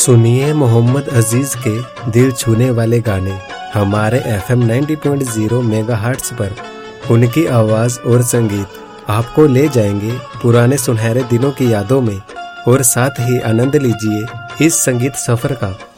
सुनिए मोहम्मद अजीज के दिल छूने वाले गाने हमारे FM 90.0 मेगाहर्ट्ज पर। उनकी आवाज और संगीत आपको ले जाएंगे पुराने सुनहरे दिनों की यादों में और साथ ही आनंद लीजिए इस संगीत सफर का।